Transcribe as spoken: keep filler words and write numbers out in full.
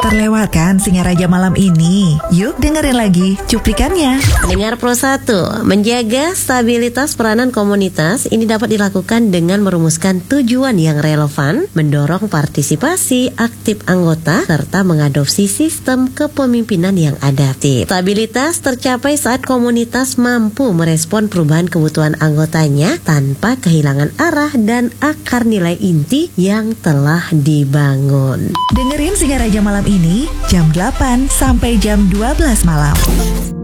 Terlewatkan Singaraja malam ini. Yuk dengerin lagi cuplikannya. Dengar Pro satu, menjaga stabilitas peranan komunitas ini dapat dilakukan dengan merumuskan tujuan yang relevan, mendorong partisipasi aktif anggota, serta mengadopsi sistem kepemimpinan yang adaptif. Stabilitas tercapai saat komunitas mampu merespon perubahan kebutuhan anggotanya tanpa kehilangan arah dan akar nilai inti yang telah dibangun. Dengerin Singaraja malam ini jam delapan sampai jam dua belas malam.